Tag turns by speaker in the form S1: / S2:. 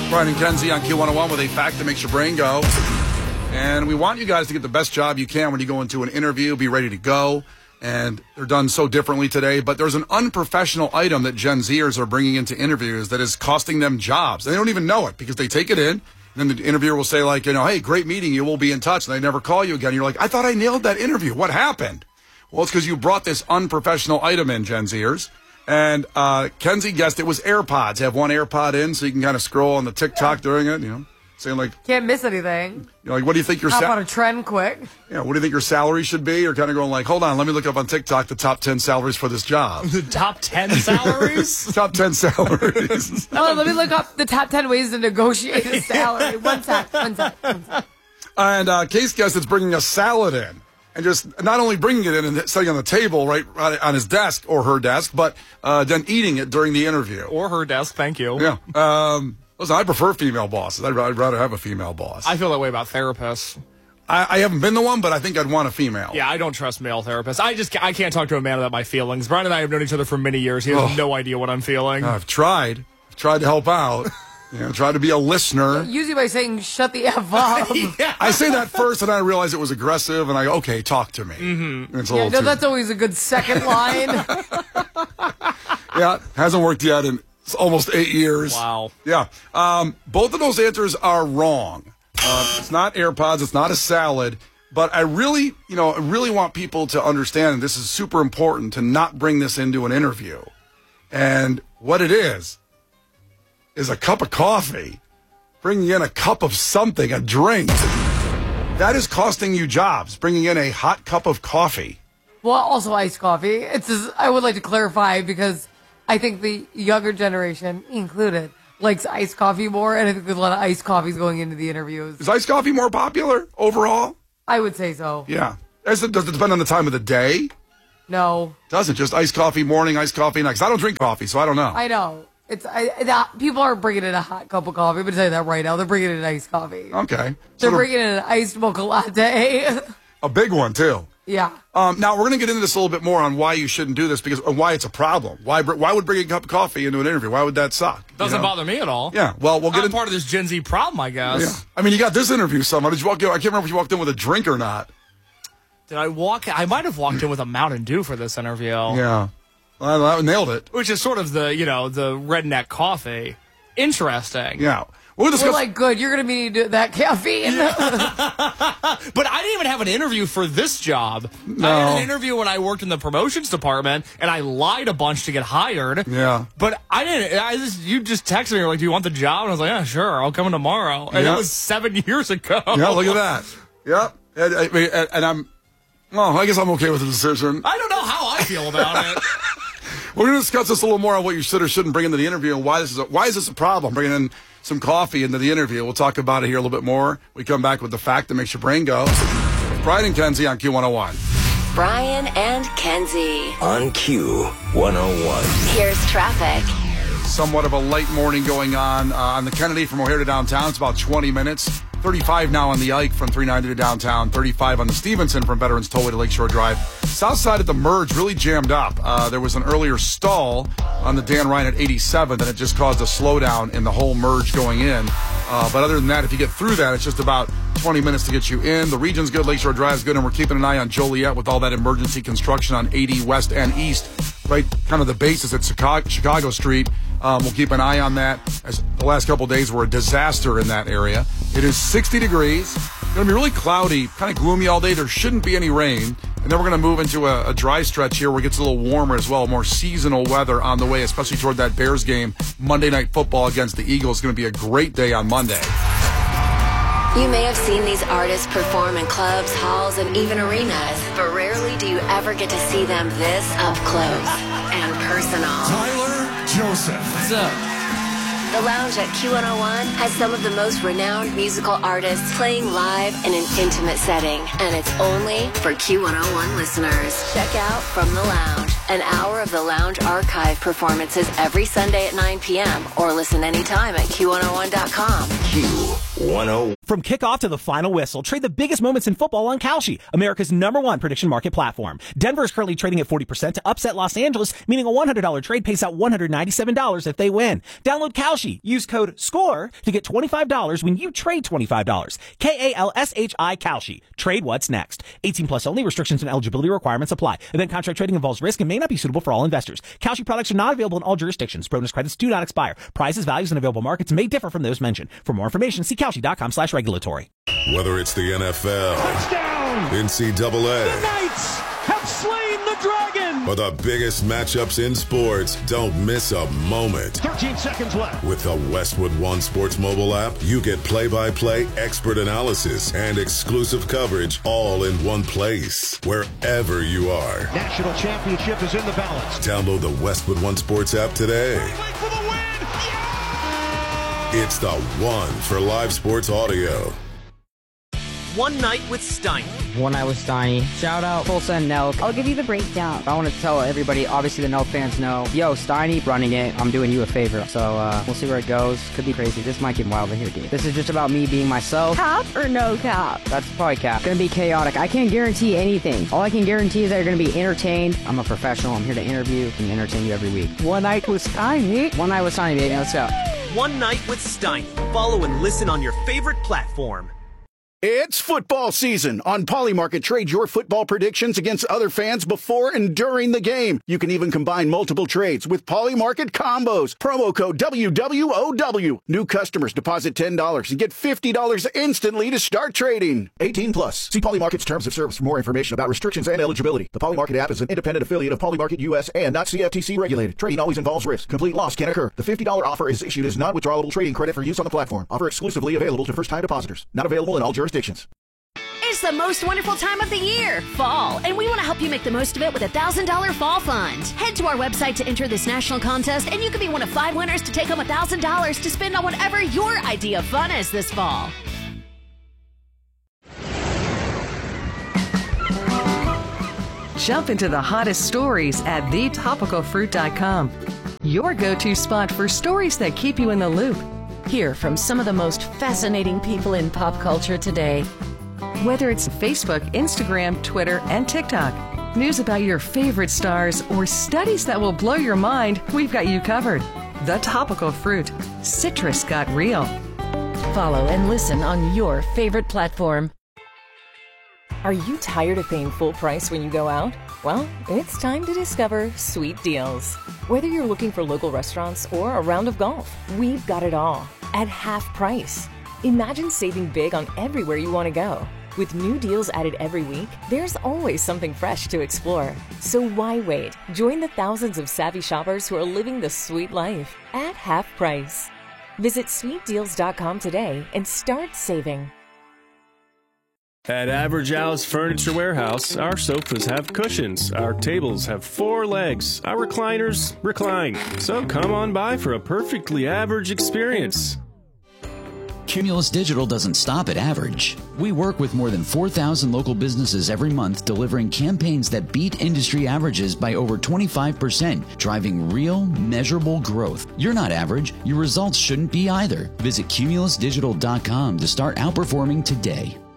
S1: Brian and Kenzie on Q101 with a fact that makes your brain go. And we want you guys to get the best job you can when you go into an interview. Be ready to go. And they're done so differently today. But there's an unprofessional item that Gen Zers are bringing into interviews that is costing them jobs. And they don't even know it because they take it in. And then the interviewer will say, like, hey, great meeting you. We'll be in touch. And they never call you again. You're like, I thought I nailed that interview. What happened? Well, it's because you brought this unprofessional item in, Gen Zers. And Kenzie guessed it was AirPods. Have one AirPod in so you can kind of scroll on the TikTok during it, saying like...
S2: Can't miss anything.
S1: Like, what do you think your...
S2: Hop on a trend quick.
S1: Yeah, what do you think your salary should be? Or kind of going like, hold on, let me look up on TikTok the top 10 salaries for this job.
S3: The top 10 salaries?
S1: Top 10 salaries.
S2: Oh, let me look up the top 10 ways to negotiate a salary. One sec.
S1: And Case guessed it's bringing a salad in. And just not only bringing it in and setting it on the table right on his desk or her desk, but then eating it during the interview.
S3: Or her desk, thank you.
S1: Yeah. Listen, I prefer female bosses. I'd rather have a female boss.
S3: I feel that way about therapists.
S1: I haven't been the one, but I think I'd want a female.
S3: Yeah, I don't trust male therapists. I can't talk to a man about my feelings. Brian and I have known each other for many years. He has no idea what I'm feeling.
S1: I've tried to help out. Try to be a listener.
S2: Usually by saying, shut the F up.
S1: Yeah. I say that first, and I realize it was aggressive, and I go, okay, talk to me.
S3: Mm-hmm.
S1: It's
S2: that's always a good second line.
S1: Yeah, hasn't worked yet in almost 8 years.
S3: Wow.
S1: Yeah. Both of those answers are wrong. It's not AirPods. It's not a salad. But I really want people to understand, and this is super important, to not bring this into an interview. And what it is a cup of coffee. Bringing in a cup of something, a drink. That is costing you jobs, bringing in a hot cup of coffee.
S2: Well, also iced coffee. I would like to clarify because I think the younger generation, included, likes iced coffee more, and I think there's a lot of iced coffees going into the interviews.
S1: Is iced coffee more popular overall?
S2: I would say so.
S1: Yeah. Does it depend on the time of the day?
S2: No.
S1: Doesn't. Just iced coffee morning, iced coffee night. 'Cause I don't drink coffee, so I don't know.
S2: I know. People are bringing in a hot cup of coffee. I'm going to tell you that right now. They're bringing in an iced coffee.
S1: Okay.
S2: They're bringing in an iced mocha latte.
S1: A big one, too.
S2: Yeah.
S1: Now, we're going to get into this a little bit more on why you shouldn't do this, because why it's a problem. Why would bringing a cup of coffee into an interview? Why would that suck?
S3: Doesn't bother me at all.
S1: Yeah. Well, we'll get into
S3: part of this Gen Z problem, I guess.
S1: Yeah. I mean, you got this interview somehow. Did you walk in? I can't remember if you walked in with a drink or not.
S3: Did I walk? I might have walked in with a Mountain Dew for this interview.
S1: Yeah. I nailed it.
S3: Which is sort of the redneck coffee. Interesting.
S1: Yeah. We're
S2: like, good, you're going to need that caffeine.
S3: But I didn't even have an interview for this job.
S1: No.
S3: I had an interview when I worked in the promotions department, and I lied a bunch to get hired.
S1: Yeah.
S3: But I didn't. You just texted me, you're like, do you want the job? And I was like, yeah, sure, I'll come in tomorrow. And that was 7 years ago.
S1: Yeah, look at that. Yep. And I guess I'm okay with the decision.
S3: I don't know how I feel about it.
S1: We're going to discuss this a little more on what you should or shouldn't bring into the interview and why is this a problem, bringing in some coffee into the interview. We'll talk about it here a little bit more. We come back with the fact that makes your brain go. Brian and Kenzie on Q101.
S4: Brian and Kenzie
S5: on Q101.
S4: Here's traffic.
S1: Somewhat of a light morning going on the Kennedy from O'Hare to downtown. It's about 20 minutes. 35 now on the Ike from 390 to downtown. 35 on the Stevenson from Veterans Tollway to Lakeshore Drive. South side of the merge really jammed up. There was an earlier stall on the Dan Ryan at 87, and it just caused a slowdown in the whole merge going in. But other than that, if you get through that, it's just about 20 minutes to get you in. The region's good, Lakeshore Drive's good, and we're keeping an eye on Joliet with all that emergency construction on 80 West and East. Right, kind of the basis at Chicago Street. We'll keep an eye on that, as the last couple of days were a disaster in that area. It is 60 degrees. It's going to be really cloudy, kind of gloomy all day. There shouldn't be any rain. And then we're going to move into a dry stretch here where it gets a little warmer as well, more seasonal weather on the way, especially toward that Bears game. Monday Night Football against the Eagles is going to be a great day on Monday.
S4: You may have seen these artists perform in clubs, halls, and even arenas, but rarely do you ever get to see them this up close and personal.
S6: Tyler Joseph.
S3: What's up?
S4: The Lounge at Q101 has some of the most renowned musical artists playing live in an intimate setting, and it's only for Q101 listeners. Check out From the Lounge An hour of the Lounge Archive performances every Sunday at 9 p.m. or listen anytime at Q101.com.
S5: Q101.
S7: From kickoff to the final whistle, trade the biggest moments in football on Kalshi, America's #1 prediction market platform. Denver is currently trading at 40% to upset Los Angeles, meaning a $100 trade pays out $197 if they win. Download Kalshi. Use code SCORE to get $25 when you trade $25. Kalshi Kalshi. Trade what's next. 18 plus only. Restrictions and eligibility requirements apply. Event contract trading involves risk and may not be suitable for all investors. Kalshi products are not available in all jurisdictions. Bonus credits do not expire. Prices, values, and available markets may differ from those mentioned. For more information, see Kalshi.com/regulatory.
S8: Whether it's the NFL,
S6: Touchdown!
S8: NCAA,
S6: The Knights have slain the dragon!
S8: or the biggest matchups in sports, don't miss a moment.
S6: 13 seconds left.
S8: With the Westwood One Sports mobile app, you get play-by-play expert analysis and exclusive coverage all in one place, wherever you are.
S6: National championship is in the balance.
S8: Download the Westwood One Sports app today.
S6: For the win!
S8: It's the one for live sports audio.
S9: One Night with Steiny.
S10: One Night with Steiny. Shout out Tulsa and Nelk.
S11: I'll give you the breakdown.
S10: I want to tell everybody, obviously the Nelk fans know, yo, Steiny running it. I'm doing you a favor. So we'll see where it goes. Could be crazy. This might get wild in here, dude. This is just about me being myself.
S11: Cap or no cap?
S10: That's probably cap. Gonna be chaotic. I can't guarantee anything. All I can guarantee is that you're gonna be entertained. I'm a professional. I'm here to interview and entertain you every week.
S11: One Night with Steiny.
S10: One Night with Steiny, baby. Let's go.
S9: One Night with Steiny. Follow and listen on your favorite platform.
S12: It's football season. On Polymarket, trade your football predictions against other fans before and during the game. You can even combine multiple trades with Polymarket combos. Promo code WWOW. New customers deposit $10 and get $50 instantly to start trading. 18 plus. See Polymarket's terms of service for more information about restrictions and eligibility. The Polymarket app is an independent affiliate of Polymarket US and not CFTC regulated. Trading always involves risk. Complete loss can occur. The $50 offer is issued as non-withdrawable trading credit for use on the platform. Offer exclusively available to first-time depositors. Not available in all jurisdictions.
S13: It's the most wonderful time of the year, fall, and we want to help you make the most of it with a $1,000 fall fund. Head to our website to enter this national contest, and you could be one of 5 winners to take home $1,000 to spend on whatever your idea of fun is this fall.
S14: Jump into the hottest stories at thetopicalfruit.com. Your go-to spot for stories that keep you in the loop. Hear from some of the most fascinating people in pop culture today. Whether it's Facebook, Instagram, Twitter, and TikTok, news about your favorite stars, or studies that will blow your mind, we've got you covered. The Topical Fruit. Citrus got real.
S15: Follow and listen on your favorite platform.
S16: Are you tired of paying full price when you go out? Well, it's time to discover Sweet Deals. Whether you're looking for local restaurants or a round of golf, we've got it all at half price. Imagine saving big on everywhere you want to go. With new deals added every week, there's always something fresh to explore. So why wait? Join the thousands of savvy shoppers who are living the sweet life at half price. Visit sweetdeals.com today and start saving.
S17: At Average Al's Furniture Warehouse, our sofas have cushions, our tables have 4 legs, our recliners recline. So come on by for a perfectly average experience.
S18: Cumulus Digital doesn't stop at average. We work with more than 4,000 local businesses every month, delivering campaigns that beat industry averages by over 25%, driving real, measurable growth. You're not average. Your results shouldn't be either. Visit cumulusdigital.com to start outperforming today.